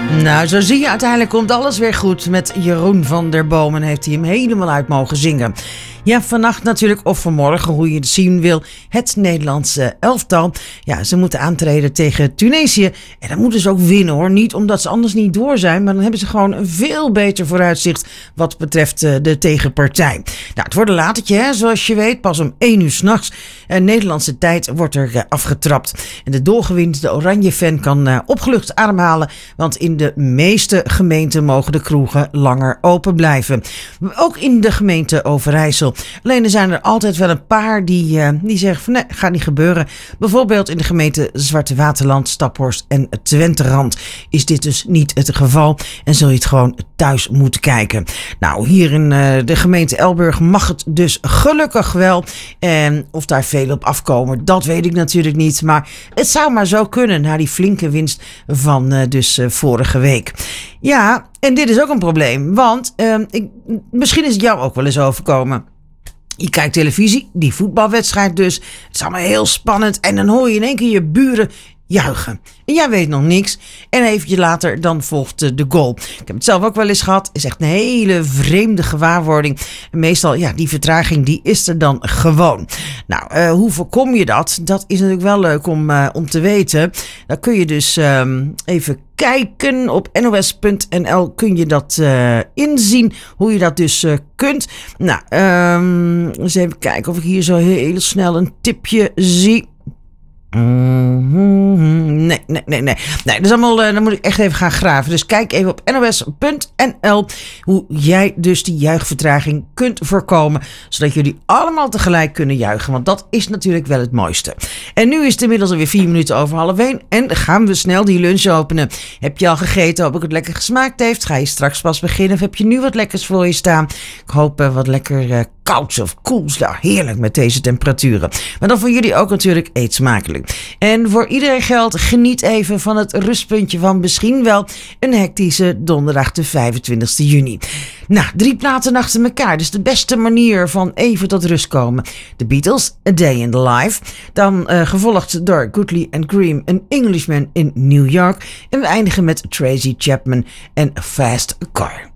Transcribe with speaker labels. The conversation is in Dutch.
Speaker 1: Nou, zo zie je, uiteindelijk komt alles weer goed. Met Jeroen van der Bomen heeft hij hem helemaal uit mogen zingen. Ja, vannacht natuurlijk, of vanmorgen, hoe je het zien wil. Het Nederlandse elftal. Ja, ze moeten aantreden tegen Tunesië. En dan moeten ze ook winnen, hoor. Niet omdat ze anders niet door zijn, maar dan hebben ze gewoon een veel beter vooruitzicht wat betreft de tegenpartij. Nou, het wordt een latertje, hè, zoals je weet. Pas om 1 uur 's nachts. Nederlandse tijd wordt er afgetrapt. En de doorgewinterde Oranje-fan kan opgelucht ademhalen. Want in de meeste gemeenten mogen de kroegen langer open blijven. Ook in de gemeente Overijssel. Alleen er zijn er altijd wel een paar die zeggen van nee, gaat niet gebeuren. Bijvoorbeeld in de gemeente Zwarte Waterland, Staphorst en Twenterand is dit dus niet het geval. En zul je het gewoon thuis moeten kijken. Nou, hier in de gemeente Elburg mag het dus gelukkig wel. En of daar veel op afkomen, dat weet ik natuurlijk niet. Maar het zou maar zo kunnen na die flinke winst van vorige week. Ja, en dit is ook een probleem. Want misschien is het jou ook wel eens overkomen. Je kijkt televisie, die voetbalwedstrijd dus. Het is allemaal heel spannend. En dan hoor je in één keer je buren juichen. En jij weet nog niks. En eventjes later dan volgt de goal. Ik heb het zelf ook wel eens gehad. Het is echt een hele vreemde gewaarwording. En meestal, ja, die vertraging die is er dan gewoon. Nou, hoe voorkom je dat? Dat is natuurlijk wel leuk om te weten. Dan kun je dus even kijken. Op nos.nl kun je dat inzien. Hoe je dat dus kunt. Nou, eens even kijken of ik hier zo heel snel een tipje zie. Nee. Dat is allemaal, dan moet ik echt even gaan graven. Dus kijk even op nos.nl hoe jij dus die juichvertraging kunt voorkomen. Zodat jullie allemaal tegelijk kunnen juichen. Want dat is natuurlijk wel het mooiste. En nu is het inmiddels alweer 4 minuten over 12:30. En gaan we snel die lunch openen. Heb je al gegeten? Hoop ik het lekker gesmaakt heeft. Ga je straks pas beginnen? Of heb je nu wat lekkers voor je staan? Ik hoop wat lekker kouds of koels. Nou, heerlijk met deze temperaturen. Maar dan voor jullie ook natuurlijk eet smakelijk. En voor iedereen geldt, geniet even van het rustpuntje van misschien wel een hectische donderdag de 25 juni. Nou, 3 platen achter elkaar. Dus de beste manier van even tot rust komen. The Beatles, A Day in the Life. Dan gevolgd door Goodley and Cream, An Englishman in New York. En we eindigen met Tracy Chapman en Fast Car.